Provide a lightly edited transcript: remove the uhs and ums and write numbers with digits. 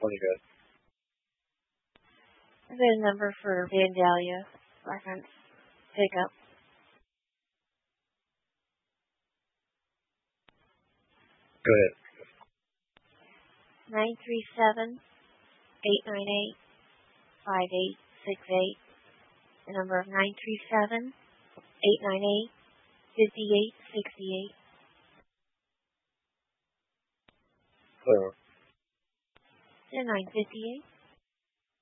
one you got? The number for Vandalia reference pickup. Go ahead. 937-898-5868. The number of 937-898-5868. Clear. 958.